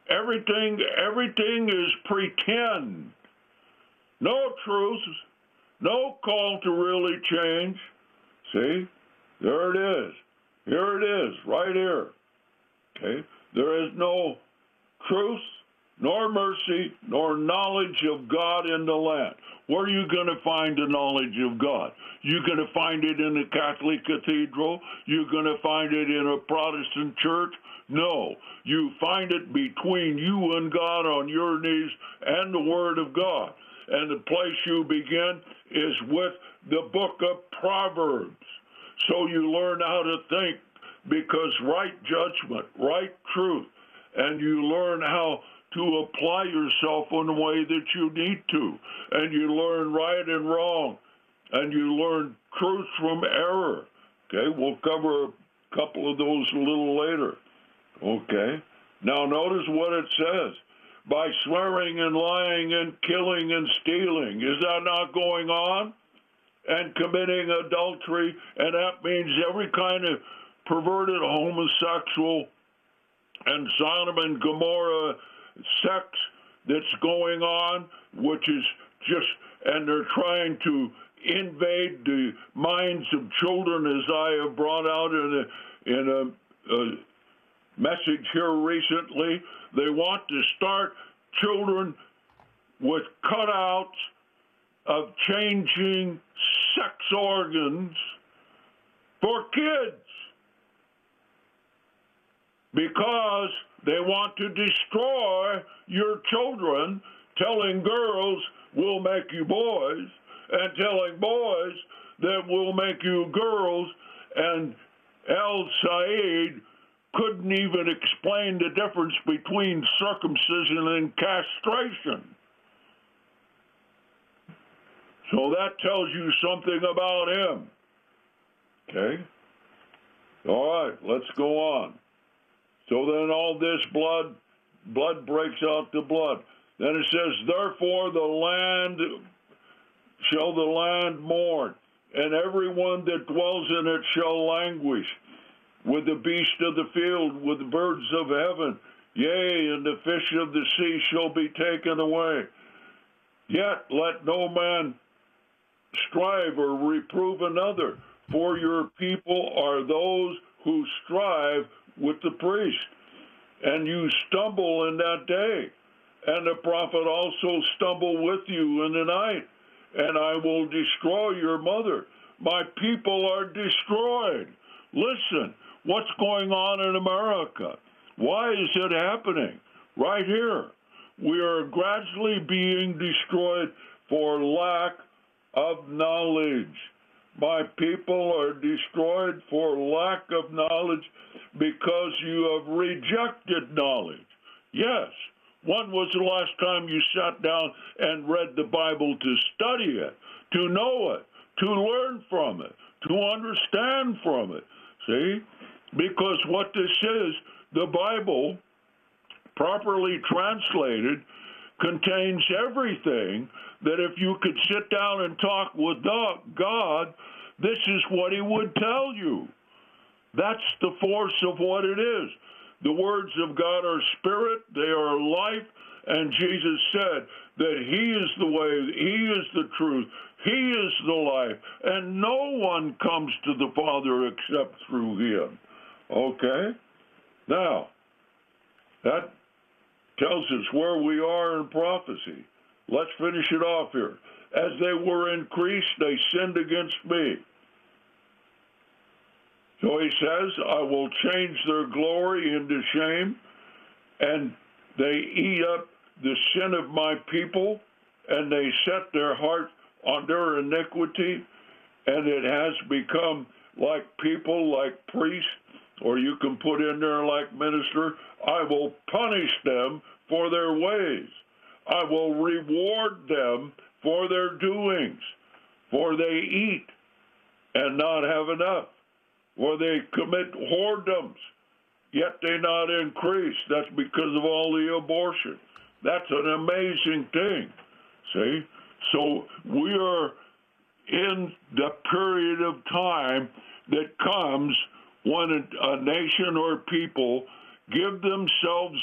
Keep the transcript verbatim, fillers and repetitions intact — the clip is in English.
Everything, everything is pretend. No truth, no call to really change. See? There it is. Here it is, right here. Okay? There is no truth, nor mercy, nor knowledge of God in the land. Where are you going to find the knowledge of God? You're going to find it in a Catholic cathedral? You're going to find it in a Protestant church? No. You find it between you and God on your knees and the Word of God. And the place you begin is with the book of Proverbs. So you learn how to think, because right judgment, right truth, and you learn how to apply yourself in the way that you need to, and you learn right and wrong, and you learn truth from error. Okay, we'll cover a couple of those a little later. Okay, now notice what it says. By swearing and lying and killing and stealing, is that not going on? And committing adultery, and that means every kind of perverted homosexual and Sodom and Gomorrah sex that's going on, which is just, and they're trying to invade the minds of children, as I have brought out in a, in a, a message here recently. They want to start children with cutouts of changing sex organs for kids because they want to destroy your children, telling girls we'll make you boys and telling boys that we'll make you girls. And El Said couldn't even explain the difference between circumcision and castration. So that tells you something about him. Okay? All right, let's go on. So then all this blood, blood breaks out the blood. Then it says, therefore the land, shall the land mourn, and everyone that dwells in it shall languish, with the beast of the field, with the birds of heaven, yea, and the fish of the sea shall be taken away. Yet let no man strive or reprove another, for your people are those who strive with the priest. And you stumble in that day, and the prophet also stumble with you in the night, and I will destroy your mother. My people are destroyed. Listen, what's going on in America? Why is it happening? Right here. We are gradually being destroyed for lack of knowledge. My people are destroyed for lack of knowledge because you have rejected knowledge. Yes. When was the last time you sat down and read the Bible to study it, to know it, to learn from it, to understand from it? See? Because what this is, the Bible, properly translated, contains everything that if you could sit down and talk with God, this is what he would tell you. That's the force of what it is. The words of God are spirit, they are life, and Jesus said that he is the way, he is the truth, he is the life, and no one comes to the Father except through him. Okay? Now, that tells us where we are in prophecy. Let's finish it off here. As they were increased, they sinned against me. So he says, I will change their glory into shame, and they eat up the sin of my people, and they set their heart on their iniquity, and it has become like people, like priests, or you can put in there like minister. I will punish them for their ways. I will reward them for their doings, for they eat and not have enough, for they commit whoredoms, yet they not increase. That's because of all the abortion. That's an amazing thing, see? So we are in the period of time that comes when a, a nation or people give themselves